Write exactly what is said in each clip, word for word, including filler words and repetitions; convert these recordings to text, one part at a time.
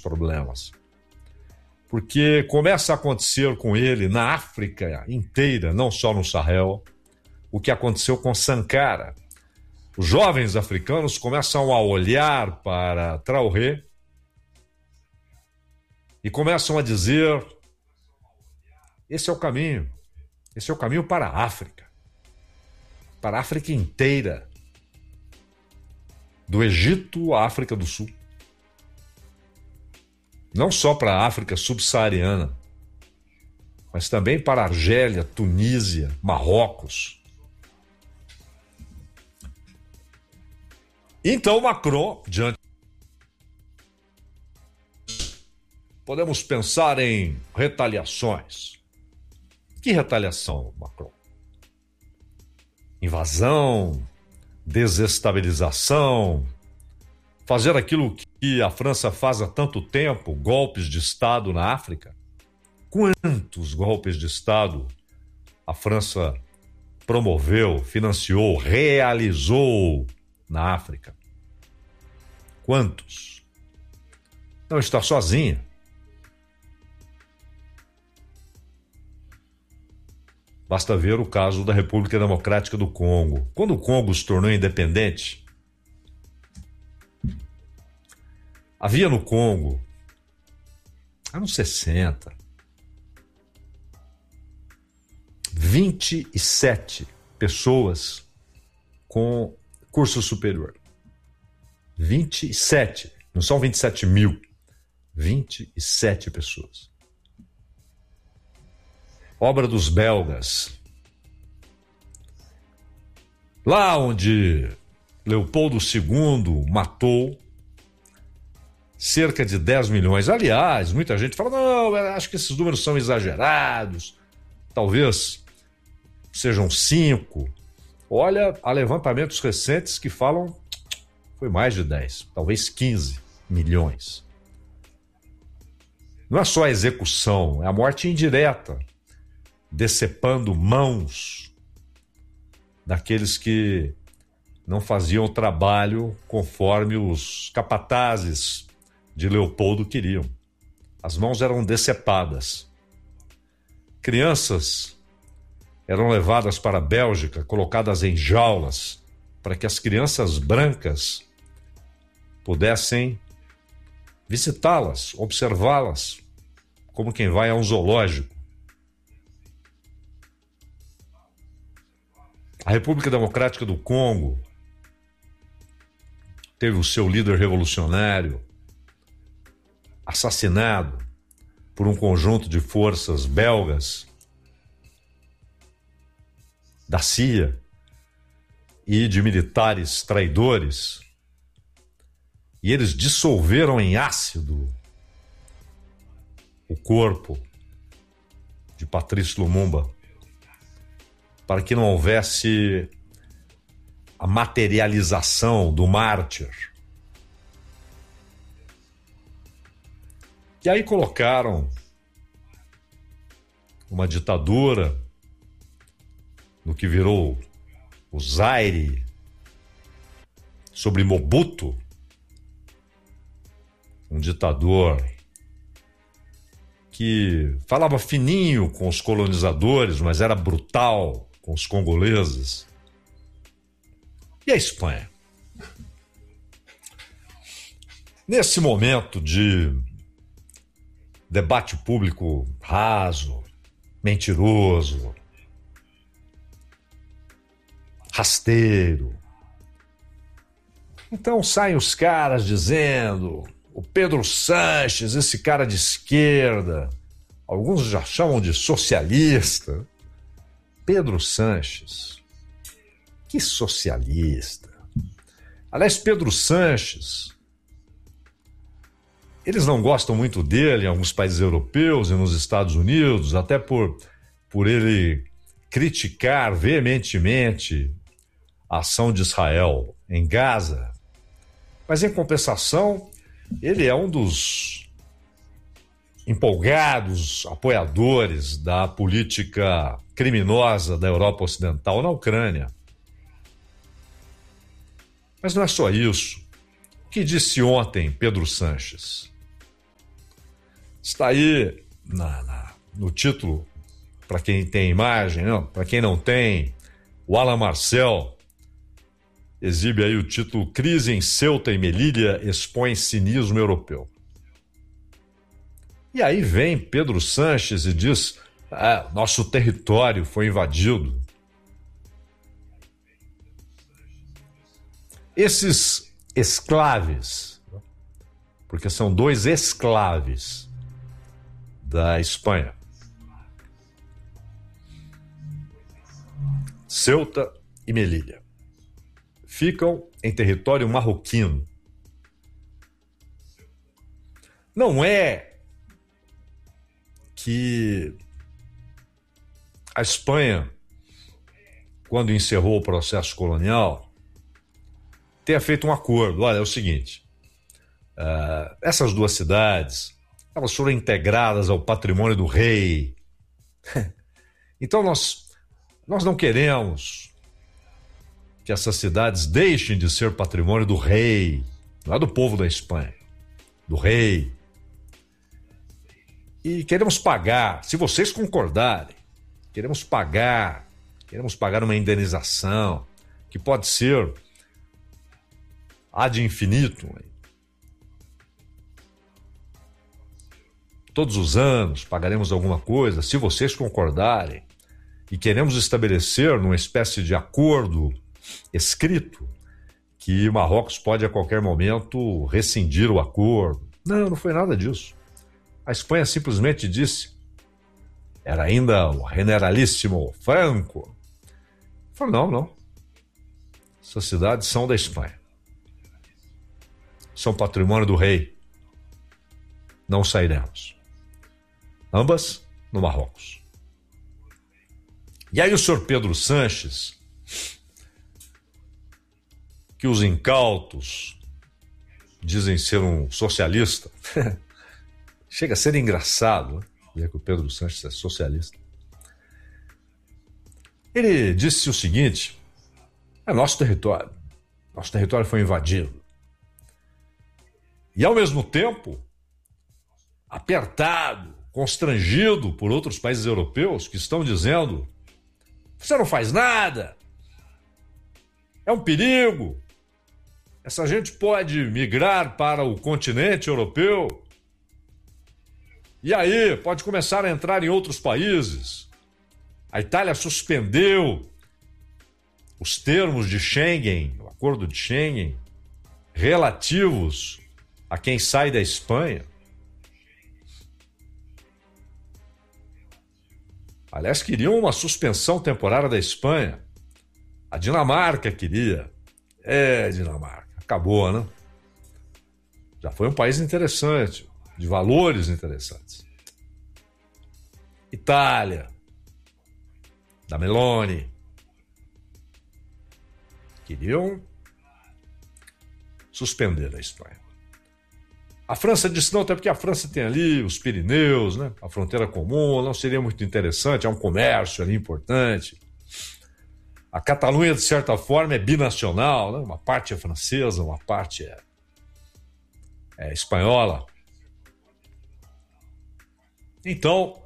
problemas. Porque começa a acontecer com ele na África inteira, não só no Sahel, o que aconteceu com Sankara. Os jovens africanos começam a olhar para Traoré e começam a dizer: esse é o caminho, esse é o caminho para a África, para a África inteira, do Egito à África do Sul. Não só para a África subsaariana, mas também para a Argélia, Tunísia, Marrocos. Então Macron, diante, podemos pensar em retaliações. Que retaliação, Macron? Invasão, desestabilização, fazer aquilo que a França faz há tanto tempo, golpes de Estado na África? Quantos golpes de Estado a França promoveu, financiou, realizou na África? Quantos? Não está sozinha. Basta ver o caso da República Democrática do Congo. Quando o Congo se tornou independente, havia no Congo, anos sessenta, vinte e sete pessoas com curso superior. vinte e sete, não são vinte e sete mil, vinte e sete pessoas. Obra dos belgas. Lá onde Leopoldo segundo matou cerca de dez milhões. Aliás, muita gente fala: não, acho que esses números são exagerados, talvez sejam cinco. Olha, há levantamentos recentes que falam foi mais de dez, talvez quinze milhões. Não é só a execução, é a morte indireta, decepando mãos daqueles que não faziam o trabalho conforme os capatazes de Leopoldo queriam. As mãos eram decepadas. Crianças eram levadas para a Bélgica, colocadas em jaulas, para que as crianças brancas pudessem visitá-las, observá-las, como quem vai a um zoológico. A República Democrática do Congo teve o seu líder revolucionário assassinado por um conjunto de forças belgas da C I A e de militares traidores, e eles dissolveram em ácido o corpo de Patrice Lumumba para que não houvesse a materialização do mártir. E aí colocaram uma ditadura no que virou o Zaire, sobre Mobutu, um ditador que falava fininho com os colonizadores, mas era brutal com os congoleses. E a Espanha? Nesse momento de debate público raso, mentiroso, rasteiro, então saem os caras dizendo: o Pedro Sanches, esse cara de esquerda, alguns já chamam de socialista. Pedro Sanches, que socialista. Aliás, Pedro Sanches, eles não gostam muito dele em alguns países europeus e nos Estados Unidos, até por, por ele criticar veementemente a ação de Israel em Gaza. Mas, em compensação, ele é um dos empolgados apoiadores da política criminosa da Europa Ocidental na Ucrânia. Mas não é só isso. O que disse ontem Pedro Sanches? Está aí na, na, no título, para quem tem imagem, não, para quem não tem, o Alan Marcel exibe aí o título Crise em Ceuta e Melilla expõe cinismo europeu. E aí vem Pedro Sanches e diz, ah, nosso território foi invadido. Esses esclaves, porque são dois esclaves da Espanha, Ceuta e Melilla, ficam em território marroquino. Não é que a Espanha, quando encerrou o processo colonial, tenha feito um acordo. Olha, é o seguinte, uh, essas duas cidades, elas foram integradas ao patrimônio do rei. Então nós, nós não queremos que essas cidades deixem de ser patrimônio do rei, não é do povo da Espanha, do rei. E queremos pagar, se vocês concordarem, queremos pagar, queremos pagar uma indenização, que pode ser ad infinitum. Todos os anos pagaremos alguma coisa, se vocês concordarem, e queremos estabelecer numa espécie de acordo escrito que Marrocos pode a qualquer momento rescindir o acordo. Não, não foi nada disso. A Espanha simplesmente disse, era ainda o generalíssimo Franco. Falou, não, não. Essas cidades são da Espanha. São patrimônio do rei. Não sairemos. Ambas no Marrocos. E aí o senhor Pedro Sanches, que os incautos dizem ser um socialista, chega a ser engraçado, né? Ver que o Pedro Sanches é socialista. Ele disse o seguinte, é nosso território, nosso território foi invadido. E ao mesmo tempo, apertado, constrangido por outros países europeus que estão dizendo, você não faz nada, é um perigo, essa gente pode migrar para o continente europeu, e aí pode começar a entrar em outros países. A Itália suspendeu os termos de Schengen, o acordo de Schengen, relativos a quem sai da Espanha. Aliás, queriam uma suspensão temporária da Espanha. A Dinamarca queria. É, Dinamarca. Acabou, né? Já foi um país interessante, de valores interessantes. Itália, da Meloni, queriam suspender a Espanha. A França disse não, até porque a França tem ali os Pirineus, né? A fronteira comum, não seria muito interessante, é um comércio ali importante. A Catalunha, de certa forma, é binacional, né? Uma parte é francesa, uma parte é, é espanhola. Então,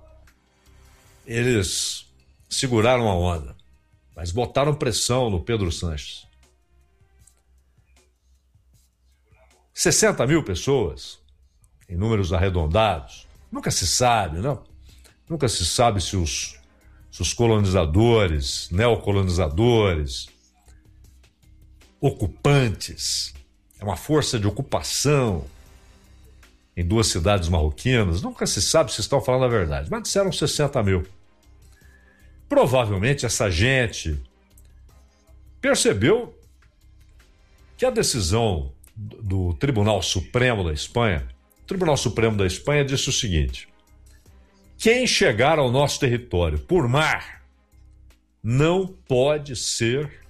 eles seguraram a onda, mas botaram pressão no Pedro Sanches. sessenta mil pessoas, em números arredondados, nunca se sabe, não? Nunca se sabe se os, se os colonizadores, neocolonizadores, ocupantes, é uma força de ocupação em duas cidades marroquinas, nunca se sabe se estão falando a verdade, mas disseram sessenta mil. Provavelmente essa gente percebeu que a decisão do Tribunal Supremo da Espanha, o Tribunal Supremo da Espanha disse o seguinte: quem chegar ao nosso território por mar não pode ser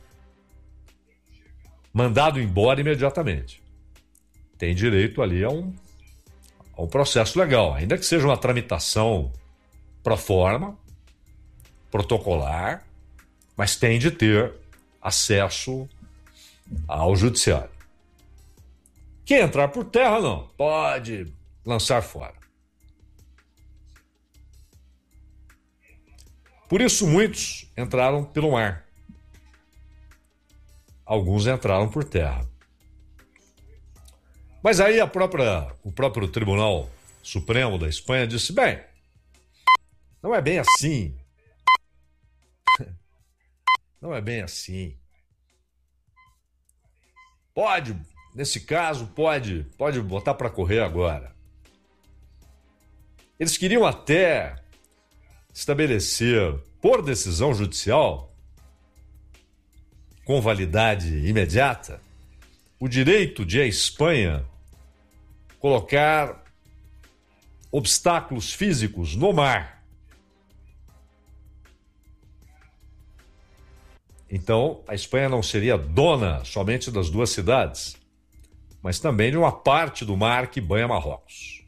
mandado embora imediatamente. Tem direito ali a um, a um processo legal, ainda que seja uma tramitação pro forma, protocolar, mas tem de ter acesso ao judiciário. Quem entrar por terra, não, pode lançar fora. Por isso, muitos entraram pelo mar. Alguns entraram por terra. Mas aí a própria, o próprio Tribunal Supremo da Espanha disse, bem, não é bem assim. Não é bem assim. Pode, nesse caso, pode, pode botar para correr agora. Eles queriam até estabelecer, por decisão judicial, com validade imediata, o direito de a Espanha colocar obstáculos físicos no mar. Então, a Espanha não seria dona somente das duas cidades, mas também de uma parte do mar que banha Marrocos.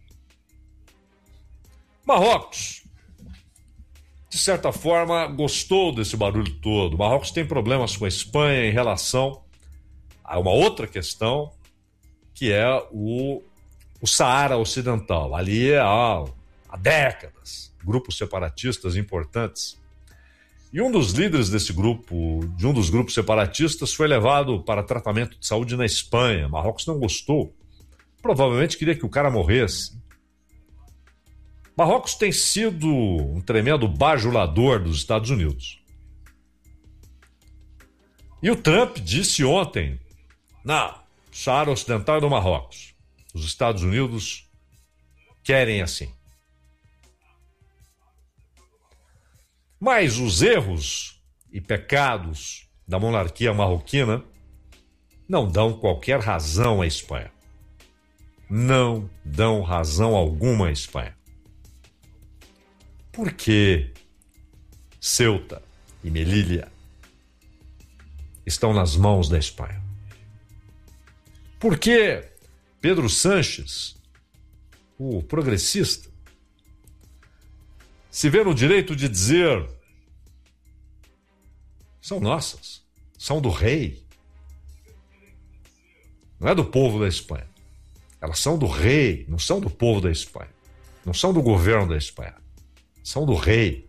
Marrocos, de certa forma, gostou desse barulho todo. Marrocos tem problemas com a Espanha em relação a uma outra questão, que é o, o Saara Ocidental. Ali há, há décadas, grupos separatistas importantes. E um dos líderes desse grupo, de um dos grupos separatistas, foi levado para tratamento de saúde na Espanha. Marrocos não gostou. Provavelmente queria que o cara morresse. Marrocos tem sido um tremendo bajulador dos Estados Unidos. E o Trump disse ontem, não, Saara Ocidental é do Marrocos. Os Estados Unidos querem assim. Mas os erros e pecados da monarquia marroquina não dão qualquer razão à Espanha. Não dão razão alguma à Espanha. Por que Ceuta e Melilla estão nas mãos da Espanha? Por que Pedro Sánchez, o progressista, se vê no direito de dizer são nossas, são do rei. Não é do povo da Espanha. Elas são do rei, não são do povo da Espanha. Não são do governo da Espanha. São do rei.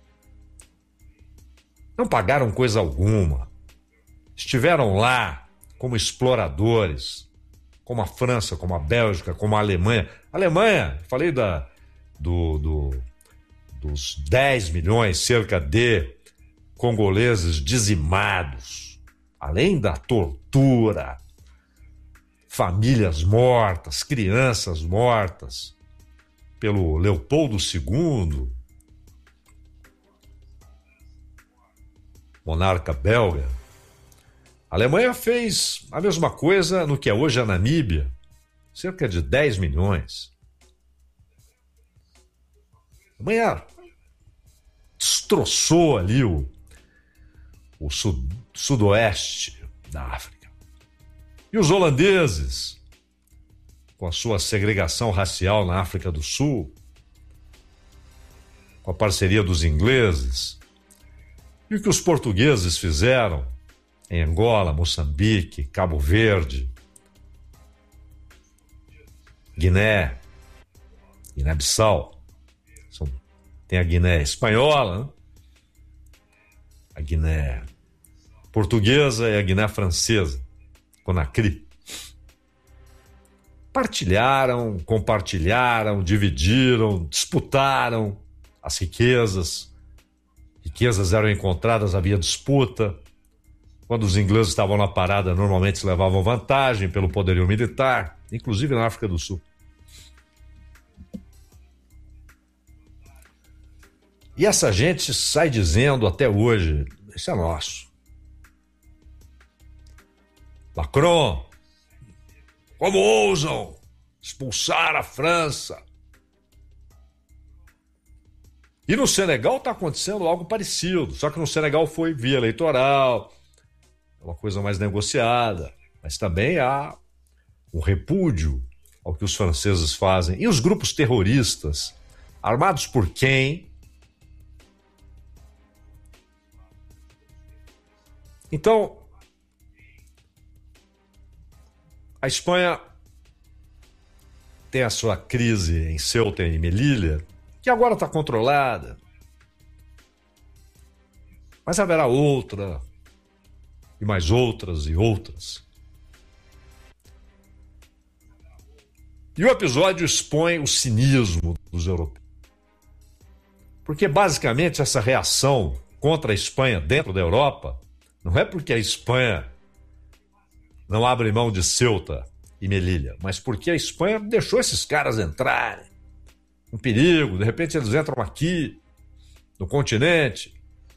Não pagaram coisa alguma. Estiveram lá como exploradores, como a França, como a Bélgica, como a Alemanha. A Alemanha, falei da, do... do dos dez milhões, cerca de congoleses dizimados, além da tortura, famílias mortas, crianças mortas pelo Leopoldo segundo, monarca belga. A Alemanha fez a mesma coisa no que é hoje a Namíbia, cerca de dez milhões. A Alemanha destroçou ali o, o sud, sudoeste da África. E os holandeses, com a sua segregação racial na África do Sul, com a parceria dos ingleses, e o que os portugueses fizeram em Angola, Moçambique, Cabo Verde, Guiné, Guiné-Bissau. Tem a Guiné espanhola, né? A Guiné portuguesa e a Guiné francesa, Conakry. Partilharam, compartilharam, dividiram, disputaram as riquezas. Riquezas eram encontradas, havia disputa. Quando os ingleses estavam na parada, normalmente se levavam vantagem pelo poderio militar, inclusive na África do Sul. E essa gente sai dizendo até hoje, isso é nosso. Macron, como ousam expulsar a França? E no Senegal está acontecendo algo parecido, só que no Senegal foi via eleitoral, uma coisa mais negociada, mas também há um repúdio ao que os franceses fazem. E os grupos terroristas, armados por quem? Então, a Espanha tem a sua crise em Ceuta e Melilla, que agora está controlada. Mas haverá outra, e mais outras e outras. E o episódio expõe o cinismo dos europeus. Porque, basicamente, essa reação contra a Espanha dentro da Europa não é porque a Espanha não abre mão de Ceuta e Melilla, mas porque a Espanha deixou esses caras entrarem. Um perigo, de repente eles entram aqui, no continente.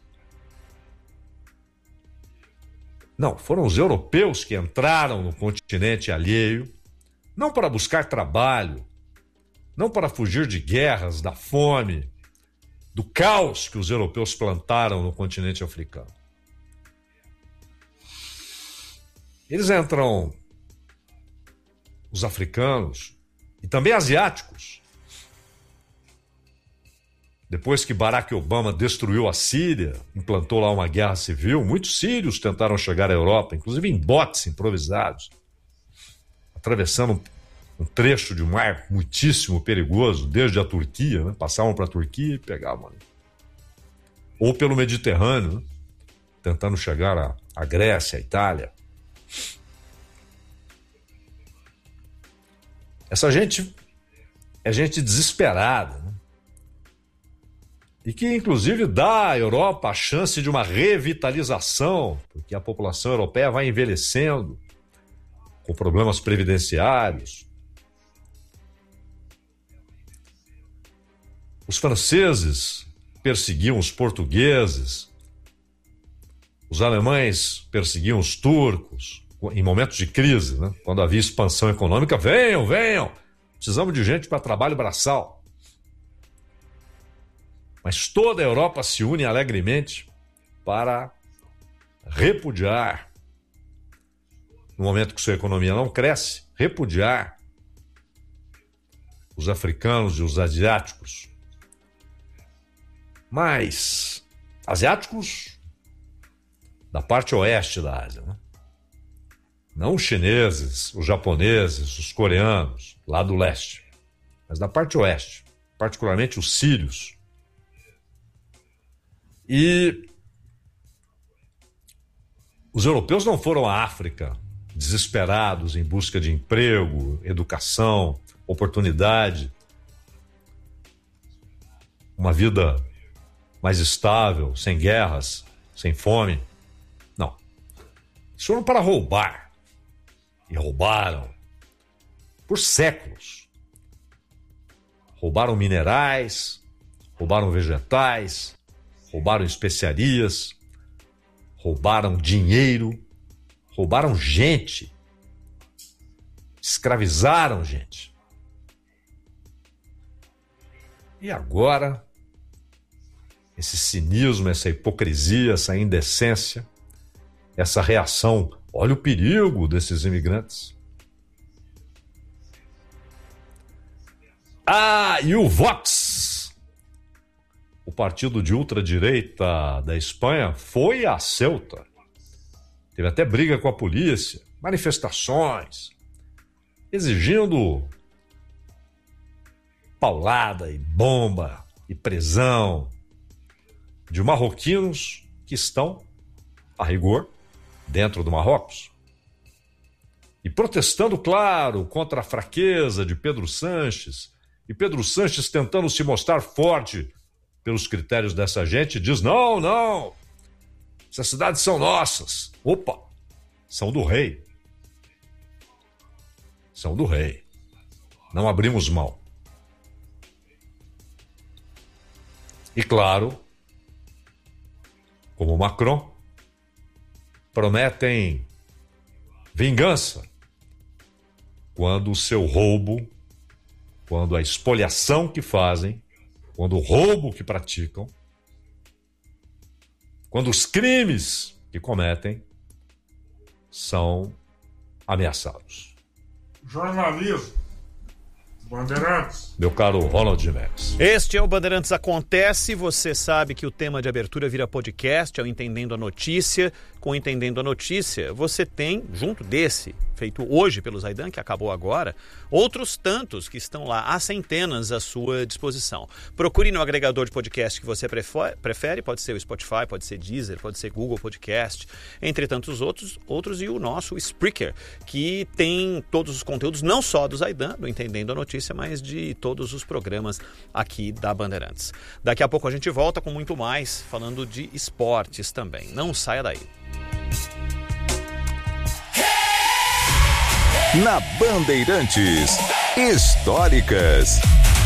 Não, foram os europeus que entraram no continente alheio, não para buscar trabalho, não para fugir de guerras, da fome, do caos que os europeus plantaram no continente africano. Eles entram, os africanos e também asiáticos. Depois que Barack Obama destruiu a Síria, implantou lá uma guerra civil, muitos sírios tentaram chegar à Europa, inclusive em botes improvisados, atravessando um, um trecho de mar muitíssimo perigoso, desde a Turquia, né? Passavam para a Turquia e pegavam ali. Ou pelo Mediterrâneo, né? Tentando chegar à, à Grécia, à Itália. Essa gente é gente desesperada, né? E que, inclusive, dá à Europa a chance de uma revitalização, porque a população europeia vai envelhecendo, com problemas previdenciários. Os franceses perseguiam os portugueses, os alemães perseguiam os turcos, em momentos de crise, né? Quando havia expansão econômica, venham, venham, precisamos de gente para trabalho braçal. Mas toda a Europa se une alegremente para repudiar, no momento que sua economia não cresce, repudiar os africanos e os asiáticos. Mas asiáticos da parte oeste da Ásia, né? Não os chineses, os japoneses, os coreanos, lá do leste, mas da parte oeste, particularmente os sírios. E os europeus não foram à África desesperados em busca de emprego, educação, oportunidade, uma vida mais estável, sem guerras, sem fome. Não. Eles foram para roubar. E roubaram por séculos. Roubaram minerais, roubaram vegetais, roubaram especiarias, roubaram dinheiro, roubaram gente, escravizaram gente. E agora, esse cinismo, essa hipocrisia, essa indecência, essa reação, olha o perigo desses imigrantes. Ah, e o Vox, o partido de ultradireita da Espanha, foi a Ceuta. Teve até briga com a polícia, manifestações, exigindo paulada e bomba e prisão de marroquinos que estão, a rigor, dentro do Marrocos. E protestando, claro, contra a fraqueza de Pedro Sanches, e Pedro Sanches tentando se mostrar forte pelos critérios dessa gente, diz, não, não, essas cidades são nossas. Opa, são do rei. São do rei. Não abrimos mão. E claro, como Macron, prometem vingança quando o seu roubo, quando a espoliação que fazem, quando o roubo que praticam, quando os crimes que cometem são ameaçados. Jornalismo. Bandeirantes. Meu caro Ronald Max. Este é o Bandeirantes Acontece. Você sabe que o tema de abertura vira podcast, é o Entendendo a Notícia, com Entendendo a Notícia, você tem, junto desse, feito hoje pelo Zaidan, que acabou agora, outros tantos que estão lá, há centenas à sua disposição. Procure no agregador de podcast que você prefere, pode ser o Spotify, pode ser Deezer, pode ser Google Podcast, entre tantos outros, outros e o nosso Spreaker, que tem todos os conteúdos, não só do Zaidan, do Entendendo a Notícia, mas de todos os programas aqui da Bandeirantes. Daqui a pouco a gente volta com muito mais, falando de esportes também. Não saia daí. Na Bandeirantes, históricas.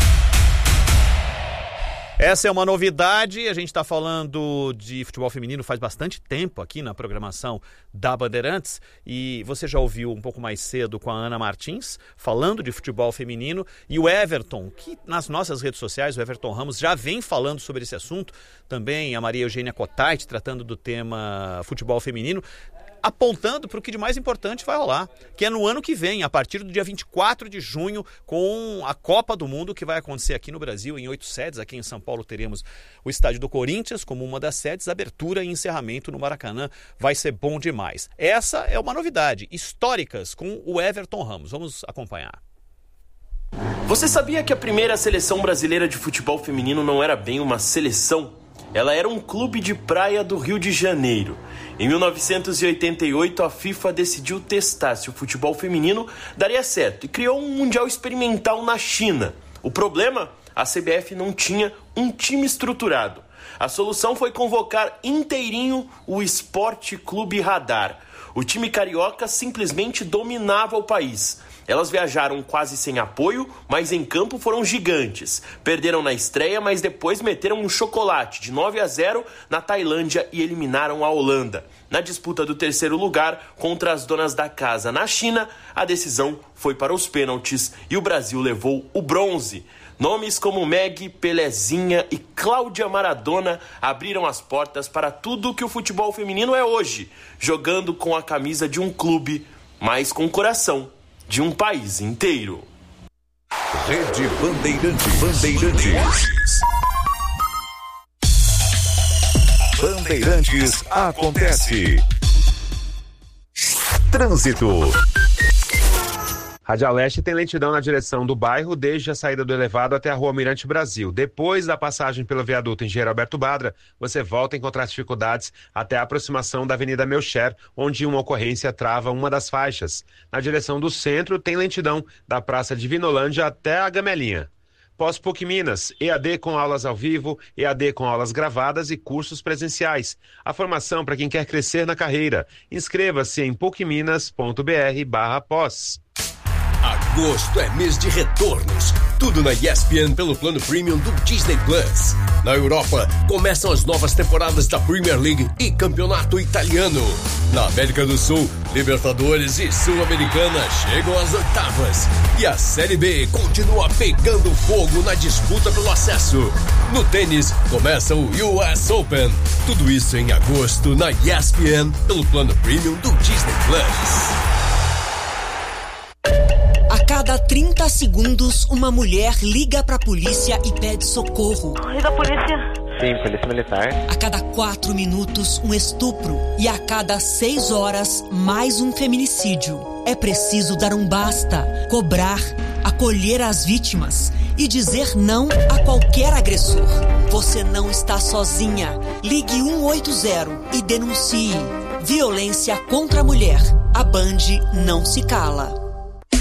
Essa é uma novidade, a gente está falando de futebol feminino faz bastante tempo aqui na programação da Bandeirantes e você já ouviu um pouco mais cedo com a Ana Martins falando de futebol feminino e o Everton, que nas nossas redes sociais, o Everton Ramos já vem falando sobre esse assunto, também a Maria Eugênia Cotait tratando do tema futebol feminino, apontando para o que de mais importante vai rolar, que é no ano que vem, a partir do dia vinte e quatro de junho, com a Copa do Mundo, que vai acontecer aqui no Brasil, em oito sedes. Aqui em São Paulo teremos o estádio do Corinthians como uma das sedes, abertura e encerramento no Maracanã. Vai ser bom demais. Essa é uma novidade, históricas, com o Everton Ramos. Vamos acompanhar. Você sabia que a primeira seleção brasileira de futebol feminino não era bem uma seleção? Ela era um clube de praia do Rio de Janeiro. Em mil novecentos e oitenta e oito, a FIFA decidiu testar se o futebol feminino daria certo e criou um mundial experimental na China. O problema? A C B F não tinha um time estruturado. A solução foi convocar inteirinho o Esporte Clube Radar. O time carioca simplesmente dominava o país. Elas viajaram quase sem apoio, mas em campo foram gigantes. Perderam na estreia, mas depois meteram um chocolate de nove a zero na Tailândia e eliminaram a Holanda. Na disputa do terceiro lugar contra as donas da casa na China, a decisão foi para os pênaltis e o Brasil levou o bronze. Nomes como Meg, Pelezinha e Cláudia Maradona abriram as portas para tudo que o futebol feminino é hoje, jogando com a camisa de um clube, mas com o coração de um país inteiro. Rede Bandeirantes. Bandeirantes. Bandeirantes acontece. Trânsito. Radial Leste tem lentidão na direção do bairro desde a saída do elevado até a Rua Almirante Brasil. Depois da passagem pelo viaduto Engenheiro Alberto Badra, você volta a encontrar dificuldades até a aproximação da Avenida Melcher, onde uma ocorrência trava uma das faixas. Na direção do centro tem lentidão da Praça de Vinolândia até a Gamelinha. Pós-PUC Minas, E A D com aulas ao vivo, E A D com aulas gravadas e cursos presenciais. A formação para quem quer crescer na carreira. Inscreva-se em pucminas.br barra pós. Agosto é mês de retornos. Tudo na E S P N pelo plano premium do Disney Plus. Na Europa, começam as novas temporadas da Premier League e Campeonato Italiano. Na América do Sul, Libertadores e Sul-Americana chegam às oitavas. E a Série B continua pegando fogo na disputa pelo acesso. No tênis, começa o U S Open. Tudo isso em agosto na E S P N pelo plano premium do Disney Plus. A cada trinta segundos, uma mulher liga pra polícia e pede socorro. Liga a polícia. Sim, polícia militar. A cada quatro minutos, um estupro. E a cada seis horas, mais um feminicídio. É preciso dar um basta, cobrar, acolher as vítimas e dizer não a qualquer agressor. Você não está sozinha. Ligue um oito zero e denuncie. Violência contra a mulher. A Band não se cala.